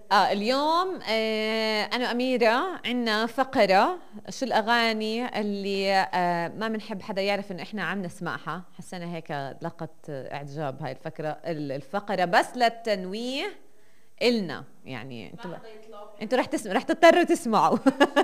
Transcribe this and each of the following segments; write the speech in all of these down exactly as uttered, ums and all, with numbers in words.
اه اليوم آه انا واميره عندنا فقره شو الاغاني اللي آه ما بنحب حدا يعرف انه احنا عم نسمعها. حسنا هيك لقت اعجاب هاي الفكره الفقره بس للتنويه إلنا، يعني انتوا انتوا رح تسمعوا، رح تضطروا تسمعوا.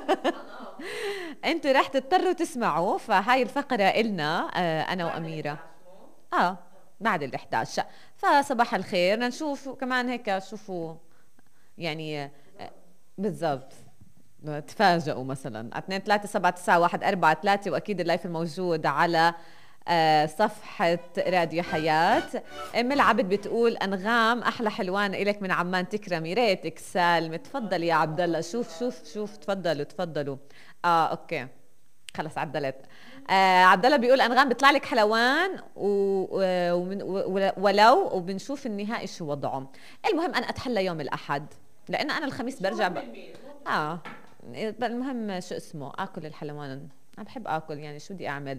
انتوا رح تضطروا تسمعوا، فهاي الفقره إلنا آه انا واميره. اه بعد ال إحدى عشر. فصباح الخير، نشوف كمان هيك شوفوا يعني. بالضبط، تفاجئوا مثلا على اثنين ثلاثة سبعة تسعة واحد أربعة ثلاثة، واكيد اللايف الموجود على آه، صفحة راديو حياة. ام العبد بتقول انغام احلى حلوان الك من عمان، تكرمي ريتك سالم. تفضل يا عبد الله، شوف شوف شوف تفضلوا تفضلوا. اه اوكي خلص عدلت. آه عبد الله بيقول انغام بيطلع لك حلوان و... ومن... و... ولو وبنشوف النهائي شو وضعه. المهم انا اتحلى يوم الاحد لان انا الخميس برجع ب... اه المهم شو اسمه اكل الحلوان، انا بحب اكل يعني شو بدي اعمل.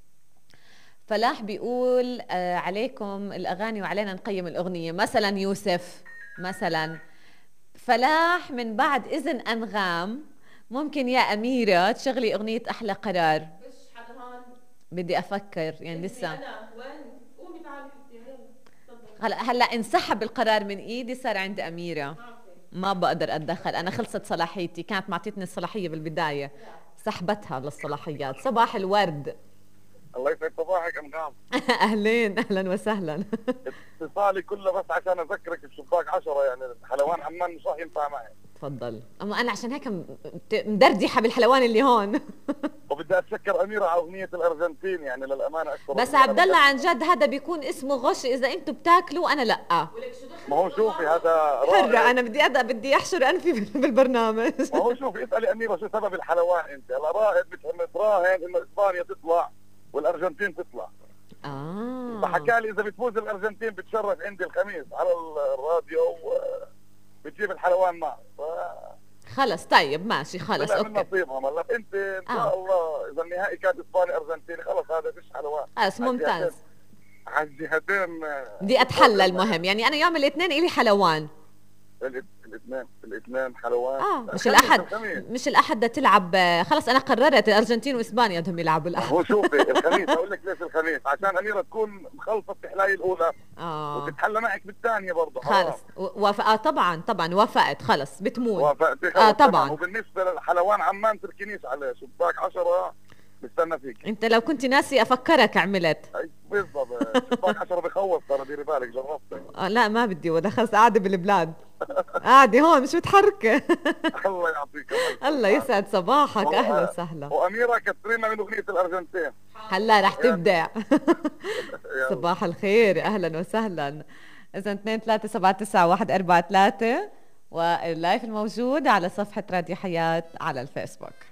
فلاح بيقول آه عليكم الاغاني وعلينا نقيم الاغنيه مثلا. يوسف مثلا فلاح من بعد اذن انغام ممكن يا اميره تشغلي اغنيه احلى قرار. مش حدا هون. بدي افكر يعني لسه. انا وين؟ قومي تعالي حطيها يلا. هلا هلا انسحب القرار من ايدي، صار عند اميره. ما بقدر اتدخل، انا خلصت صلاحيتي، كانت معطيتني الصلاحيه بالبدايه سحبتها للصلاحيات. صباح الورد. الله يسعد صباحك انغام. اهلين اهلا وسهلا. اتصالي كله بس عشان اذكرك بشباك عشرة، يعني حلوان عمان مش راح ينفع معي. تفضل. اما انا عشان هيك مدردحه بالحلوان اللي هون. وبدي اتشكر اميره على اغنيه الارجنتين، يعني للامانه اكثر. بس عبد الله عن جد هذا بيكون اسمه غش اذا انتم بتاكلوا انا لا. ما هو شوفي هذا حرة، انا بدي أدق بدي احشر انفي بالبرنامج. ما هو شوفي اسالي اميره شو سبب الحلوان انت. هلا رائد بتراهن انه اسبانيا تطلع والارجنتين تطلع. اه فحكى لي اذا بتفوز الارجنتين بتشرف عندي الخميس على الراديو وبتجيب الحلوان معه. ف... خلص طيب ماشي خلص اوكي. من اوكي. نصيبهم هلا انت ان شاء آه. الله اذا النهائي كان اسباني ارجنتيني خلص هذا فيش حلوان. خلص ممتاز. على الجهتين بدي اتحلى. المهم يعني انا يوم الاثنين الي حلوان. الاثنين الاثنين حلوان. اه مش الاحد. مش الاحد بدها تلعب. خلص انا قررت الارجنتين واسبانيا بدهم يلعبوا الاحد. هو شوفي الخميس اقول لك ليش الخميس، عشان اميره تكون مخلصه التحلايه الاولى اه وتتحلى معك بالثانيه برضه. خلص وافق. آه طبعا طبعا وافقت خلص بتمون. وافقت اه طبعا. وبالنسبه للحلوان عمان تركنيش عليه شباك عشرة بستنى فيك. انت لو كنت ناسي افكرك عملت. بالضبط. شباك عشرة بخوف ترى، ديري بالك جربت. آه لا ما بدي، ولا خلص قاعده بالبلاد. قاعده هون مش متحركه. الله يعطيك الله يسعد صباحك. اهلا وسهلا. واميره كثرينا من اغنيه الارجنتين. هلا رح تبدع. صباح الخير اهلا وسهلا. اذا اثنين ثلاثة سبعة تسعة واحد أربعة ثلاثة واللايف الموجود على صفحه راديو حياه على الفيسبوك.